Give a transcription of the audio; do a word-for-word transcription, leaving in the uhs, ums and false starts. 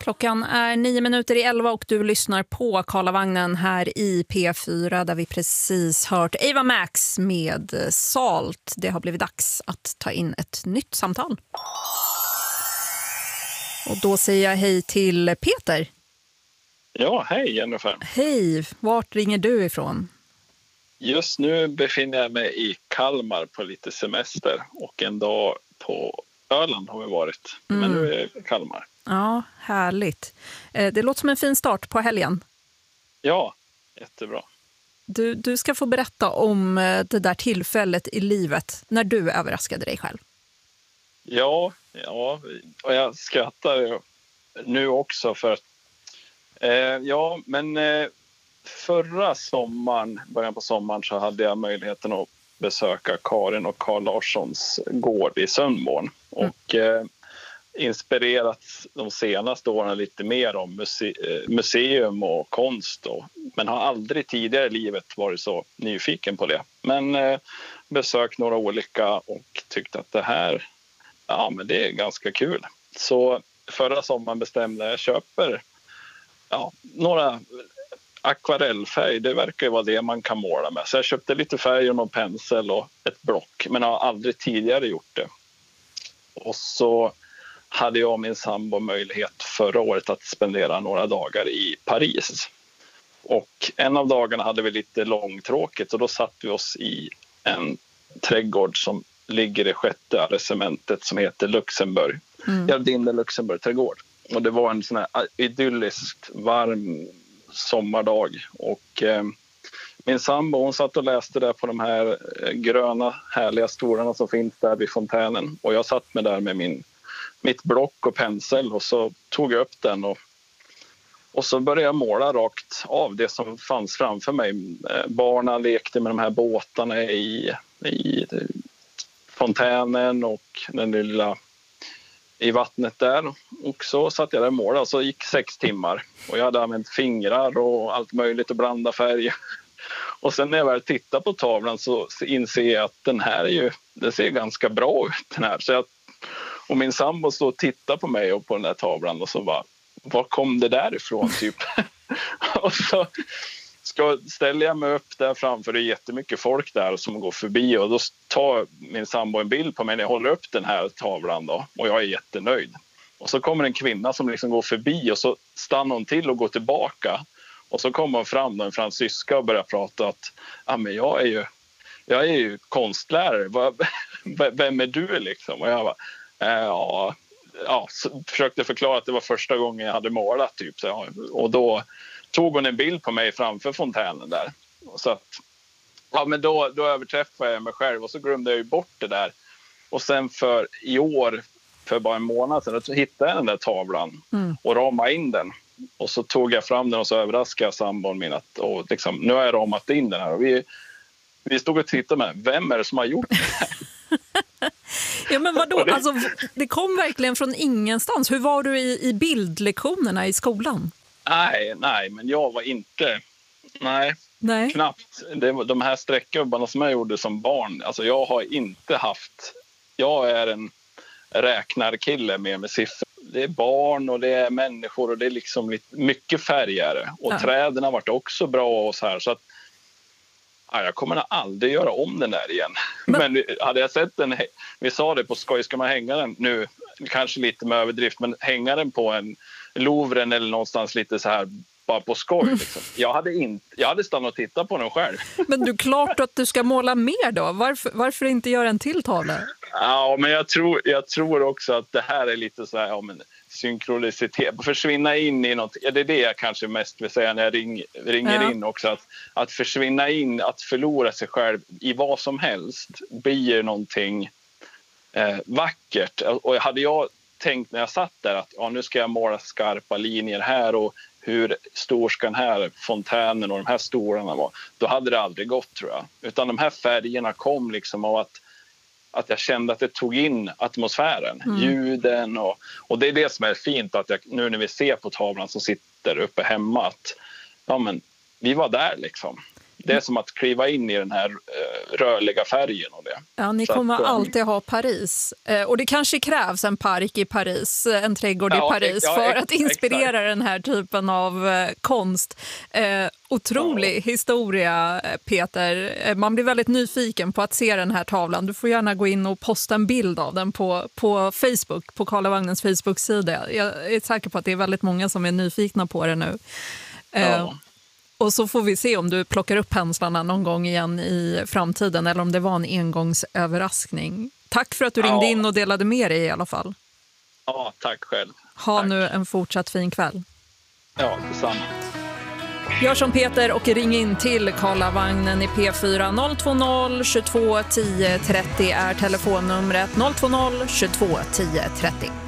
Klockan är nio minuter i elva och du lyssnar på Karlavagnen här i P fyra där vi precis hört Ava Max med Salt. Det har blivit dags att ta in ett nytt samtal. Och då säger jag hej till Peter. Ja, hej Jennifer. Hej, vart ringer du ifrån? Just nu befinner jag mig i Kalmar på lite semester och en dag på Öland har vi varit. Mm. Men nu är jag i Kalmar. Ja, härligt. Det låter som en fin start på helgen. Ja, jättebra. Du, du ska få berätta om det där tillfället i livet när du överraskade dig själv. Ja, ja och jag skrattar nu också för eh, ja, men eh, förra sommaren, början på sommaren så hade jag möjligheten att besöka Karin och Carl Larssons gård i Sundborn och mm. eh, inspirerats de senaste åren lite mer om muse- museum och konst och, men har aldrig tidigare i livet varit så nyfiken på det. Men eh, besökt några olika och tyckte att det här, ja men det är ganska kul. Så förra sommaren bestämde jag, jag köper ja, några akvarellfärg, det verkar ju vara det man kan måla med. Så jag köpte lite färg och någon pensel och ett block, men har aldrig tidigare gjort det. Och så hade jag och min sambo möjlighet förra året att spendera några dagar i Paris. Och en av dagarna hade vi lite långtråkigt och då satt vi oss i en trädgård som ligger i sjätte arrondissementet som heter Luxemburg. Mm. Jardin de Luxemburg trädgård. Och det var en sån här idylliskt varm sommardag och eh, min sambo hon satt och läste där på de här gröna härliga stolarna som finns där vid fontänen och jag satt med där med min mitt block och pensel och så tog jag upp den och, och så började jag måla rakt av det som fanns framför mig. Barnen lekte med de här båtarna i, i fontänen och den lilla i vattnet där och så satt jag där och målade och så gick sex timmar och jag hade använt fingrar och allt möjligt att blanda färg. Och sen när jag väl tittar på tavlan så inser jag att den här är ju, det ser ganska bra ut den här. Så jag, och min sambo står och tittar på mig och på den där tavlan och så bara, var kom det där ifrån typ? Och så ska, ställer jag mig upp där framför, det är jättemycket folk där som går förbi och då tar min sambo en bild på mig när jag håller upp den här tavlan då och jag är jättenöjd. Och så kommer en kvinna som liksom går förbi och så stannar hon till och går tillbaka och så kommer hon fram då, en fransyska och börjar prata att ah, men jag är ju jag är ju konstlärare, vem är du liksom? Och jag bara, äh, ja, ja så försökte förklara att det var första gången jag hade målat typ så, ja, och då tog hon en bild på mig framför fontänen där. Så att, ja men då, då överträffade jag mig själv och så glömde jag ju bort det där. Och sen för i år, för bara en månad sedan, så hittade jag den där tavlan mm. och ramade in den. Och så tog jag fram den och så överraskade jag sambon min att och liksom, nu har jag ramat in den här. Och vi, vi stod och tittade med, vem är det som har gjort det här? Ja men vadå, det... Alltså, det kom verkligen från ingenstans. Hur var du i, i bildlektionerna i skolan? Nej, nej, men jag var inte, nej, nej. knappt. Det var de här sträckgubbarna som jag gjorde som barn, alltså jag har inte haft, jag är en räknarkille med med siffror. Det är barn och det är människor och det är liksom lite, mycket färger och ja. Träden har varit också bra och så här så att ja, jag kommer aldrig göra om den där igen. Men, men hade jag sett den, vi sa det på skoj, ska man hänga den nu, kanske lite med överdrift, men hänga den på en Louvren eller någonstans lite så här bara på skoj. Liksom. Jag, hade inte, jag hade stannat och tittat på den själv. Men du, klart att du ska måla mer då. Varför, varför inte göra en till tavla? Ja, men jag tror, jag tror också att det här är lite så här, ja, men synkronicitet. Försvinna in i något. Ja, det är det jag kanske mest vill säga när jag ring, ringer ja. in också. Att, att försvinna in, att förlora sig själv i vad som helst blir någonting eh, vackert. Och hade jag tänkt när jag satt där att ja, nu ska jag måla skarpa linjer här och hur stor ska den här fontänen och de här stolarna vara, då hade det aldrig gått tror jag. Utan de här färgerna kom liksom av att, att jag kände att det tog in atmosfären, mm. ljuden och, och det är det som är fint att jag, nu när vi ser på tavlan som sitter uppe hemma att ja men vi var där liksom. det är som att kliva in i den här eh, rörliga färgen och det. Ja, ni Så kommer att, um, alltid ha Paris. Eh, och det kanske krävs en park i Paris, en trädgård ja, i Paris ja, för ex- att inspirera exakt. den här typen av eh, konst. Eh, otrolig Ja. historia, Peter. Eh, man blir väldigt nyfiken på att se den här tavlan. Du får gärna gå in och posta en bild av den på, på Facebook, på Karlavagnens Facebook-sida. Jag är säker på att det är väldigt många som är nyfikna på det nu. Eh, Ja. Och så får vi se om du plockar upp penslarna någon gång igen i framtiden eller om det var en engångsöverraskning. Tack för att du ringde Ja. in och delade med dig i alla fall. Ja, tack själv. Ha Tack. nu en fortsatt fin kväll. Ja, detsamma. Gör som Peter och ring in till Karlavagnen i P fyra. noll två noll tjugotvå tio trettio är telefonnumret. noll två noll tjugotvå tio trettio.